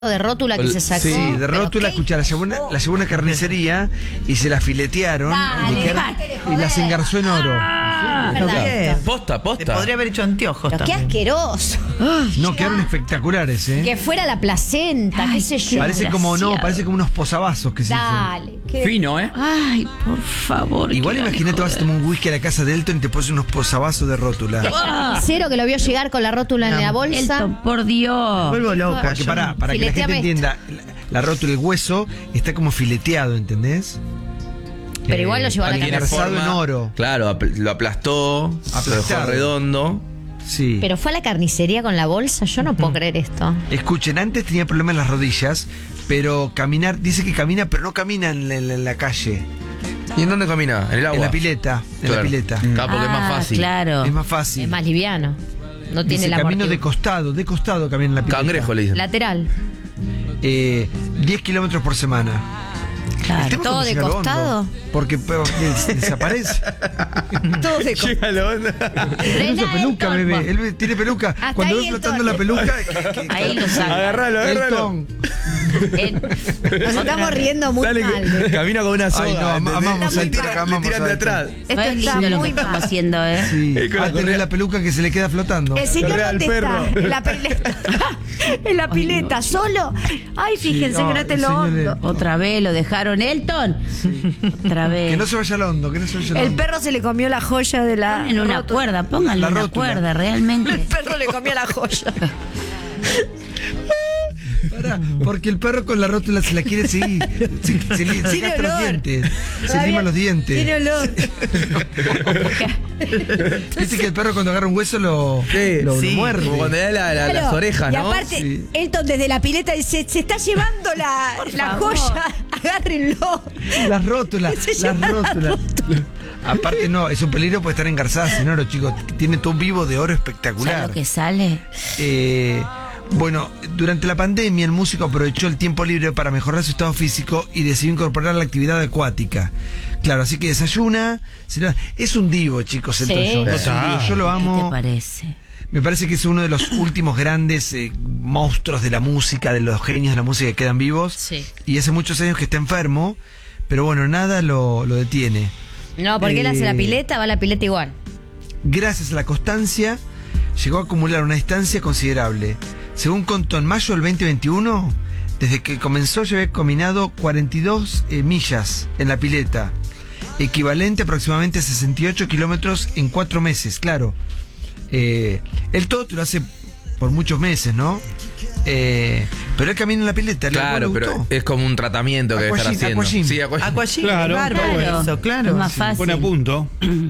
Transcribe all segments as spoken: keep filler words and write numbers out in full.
de rótula que se sacó. Sí, de rótula, escucha, la llevó, una, la llevó a una carnicería y se la filetearon. Dale, y, dale, y las engarzó en oro. Ah, Está verdad. bien. Posta, Te posta. podría haber hecho anteojos Pero qué también. asqueroso. No, quedaron espectaculares, ¿eh? Que fuera la placenta, qué sé yo. Parece como, no, desgraciado. parece como unos posavasos que se hizo. Dale. qué- Fino, ¿eh? Ay, por favor. Igual qué imagínate, vas a tomar un whisky a la casa de Elton y te pones unos posavasos de rótula. Cero que lo vio llegar con la rótula en la bolsa. Elton, por Dios. Vuelvo loca. Porque yo para, no- para que la gente Fileteame entienda, la, la rótula, el hueso, está como fileteado, ¿entendés? Pero igual lo llevó a la Alguien carnicería. engarzado en oro. Claro, apl- lo aplastó, lo dejó Aplastado. redondo. Sí. Pero fue a la carnicería con la bolsa. Yo no puedo creer esto. Escuchen, antes tenía problemas en las rodillas, pero caminar, dice que camina, pero no camina en la, en la- en la calle, ¿Y en dónde camina? ¿En el agua? en la pileta, en Claro. la pileta. Claro, porque es más Ah, fácil. Claro. Es más fácil. Es más liviano. No tiene Dice, la camino amortiguación. de costado, de costado camina en la pileta. Cangrejo le dicen. Lateral. Eh, diez kilómetros por semana. El Claro. tema es ¿todo cuando de llega lo costado? hondo, porque pero, des- desaparece. Todo de costado. Llega la onda. Él usa peluca, bebé. Él tiene peluca. Hasta Cuando ahí ve el flotando tono. la peluca. que- que- Ahí lo saca. Agarralo, agarralo. Elton. Eh, Nos estamos riendo muy Dale, mal. que- camina con una soga. Ay, no, ama- ¿entendés? amamos Le a Elton, tiran- amamos le tiran a de Elton. atrás. no Esto es está lindo lo que muy estamos mal. haciendo, ¿eh? Sí, Eh, con la va a tener correa. la peluca que se le queda flotando. El señor, Correa al ¿dónde perro. está? En la pileta. En la pileta, solo. Ay, fíjense Sí, que no, no te el lo señor hondo. es- Otra vez lo dejaron, Elton. Otra vez. Que no se vaya al hondo, que no se vaya al El hondo. perro se le comió la joya de la. En una rótula. cuerda, pónganle La una rótula. cuerda, realmente. El perro le comió la joya. Pará, porque el perro con la rótula se la quiere seguir. Se, se, le- se Tiene gasta los olor. dientes. Se Todavía lima los dientes. Tiene olor. Viste que el perro cuando agarra un hueso lo, Sí, lo, lo sí, muerde. como cuando le da la- la- Claro, las orejas, y ¿no? aparte, Sí. Elton desde la pileta dice: se está llevando la, la favor. joya. Agárrenlo. Las rótulas, Se las lleva la rótulas. Aparte no, es un peligro puede estar engarzada en oro, chicos. Tiene todo un vivo de oro ¿Sabes espectacular. lo que sale? Eh, bueno, durante la pandemia el músico aprovechó el tiempo libre para mejorar su estado físico y decidió incorporar la actividad acuática. Claro, así que desayuna. se la- Es un divo, chicos, Elton Sí. John. Es un divo, yo lo ¿Qué te amo. parece? Me parece que es uno de los últimos grandes eh, monstruos de la música, de los genios de la música que quedan vivos. Sí. Y hace muchos años que está enfermo, pero bueno, nada lo, lo detiene. No, porque él hace la Eh, pileta, va a la pileta igual. Gracias a la constancia, llegó a acumular una distancia considerable. Según contó en mayo del veinte veintiuno, desde que comenzó ya había caminado cuarenta y dos eh, millas en la pileta, equivalente aproximadamente a sesenta y ocho kilómetros en cuatro meses, claro. Eh, él todo te lo hace por muchos meses, ¿no? Eh, pero él camina en la pileta. ¿le- Claro, le pero gustó? es como un tratamiento que debe estar Aquagym, haciendo. aquagym. Sí, aquagym. Aquagym, Claro, bárbaro está bueno. eso, claro. Es más Sí. fácil. Pone a punto.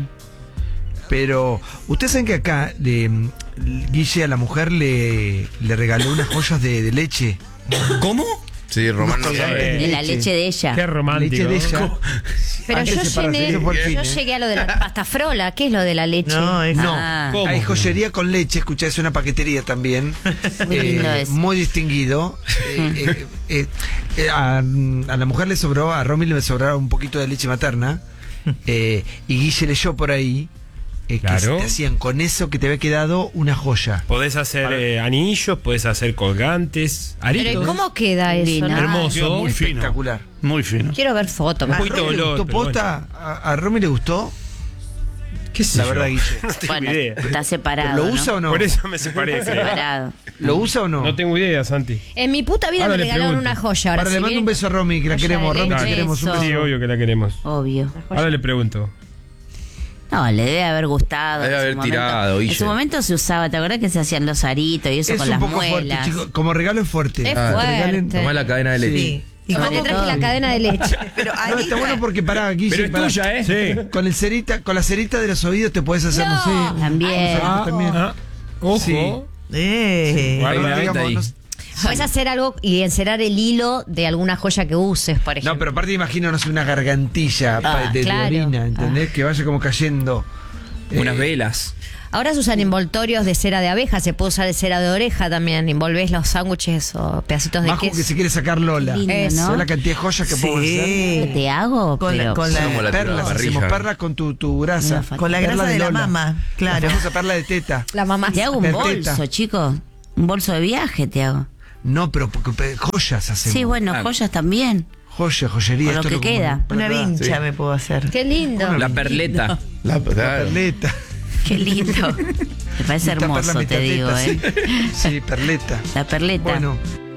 Pero ustedes saben que acá de, mm, Guille a la mujer le, le regaló unas joyas de, de leche. ¿Cómo? Sí, Román no Unos sabe. colgantes De la leche de ella. Qué romántico. Leche de ella. Pero Antes yo de separarse, llegué, eso fue el fin, yo ¿eh? llegué a lo de la pasta frola. ¿Qué es lo de la leche? No, es No, Ah. ¿Cómo? hay joyería con leche, escuchá, es una paquetería también. Muy lindo eh, eso. muy distinguido. Eh, eh, eh, eh, a, a la mujer le sobró, a Romy le sobraba un poquito de leche materna. eh, y Guille leyó por ahí eh, que Claro. te hacían con eso que te había quedado una joya. Podés hacer eh, anillos, podés hacer colgantes, aritos. Pero ¿cómo queda eso? Divino. no? Hermoso, muy fino. Espectacular. Muy fino. Quiero ver fotos. Un ¿A poquito Romy le olor, gustó pero posta? ¿A, a Romy le gustó? ¿Qué sé La yo? verdad, Guille. No tengo Bueno, idea. está separado. ¿Lo ¿no? usa o no? Por eso me separé. creo. Separado. ¿Lo usa o no? No tengo idea, Santi. En mi puta vida Ahora me le regalaron pregunto. una joya. Ahora Para, si le mando viene- un beso a Romy, que la Joya queremos. de Romy, te leche, queremos un eso. beso. Sí, obvio que la queremos. Obvio. Ahora le pregunto. No, le debe haber gustado. Debe en su haber momento. tirado, En Guille. su momento se usaba, ¿te acuerdas que se hacían los aritos y eso Es con un las poco fuerte, muelas? chicos. Como regalo es fuerte. Es Ah, fuerte. Tomá la cadena de leche. Sí. Y Tomá, como- te traje la cadena de leche. Pero No, está Anita- bueno porque para Guille, Pero es pará. tuya, ¿eh? Sí. Con el cerita, con la cerita de los oídos te puedes hacer, no, No. sé. También. Ah, también. Ah, ojo. Sí. Eh. Guarda. Pero, la digamos, venta ahí. no- Puedes hacer algo y encerar el hilo de alguna joya que uses, por ejemplo. No, pero aparte imagino, no sé, una gargantilla pa- de, de claro. orina, ¿entendés? Que vaya como cayendo. Unas Eh, velas. Ahora se usan envoltorios de cera de abeja, se puede usar de cera de oreja también. Envolvés los sándwiches o pedacitos de Majo queso. que se quiere sacar Lola. Lindo, ¿Sabés ¿no? la cantidad de joyas que podemos hacer? ¿Qué Sí. te hago? Con la- Pero con la- Como la Perlas, tirada hacemos parrilla. perlas con tu, tu grasa. No, Con la Perla grasa de la Lola. mama, claro. La famosa perla de teta. La mamá. te hago un Perfecta. bolso, chico. Un bolso de viaje te hago. No, pero porque pe- joyas hacemos. Sí, bueno, Ah. joyas también. Joya, joyería. Con lo esto que es como- queda. Una ¿verdad? vincha Sí. me puedo hacer. Qué lindo. La perleta. La, La perleta. Qué lindo. Me parece Tapar la hermoso, te digo, metateta, ¿eh? Sí, sí, perleta. La perleta. Bueno,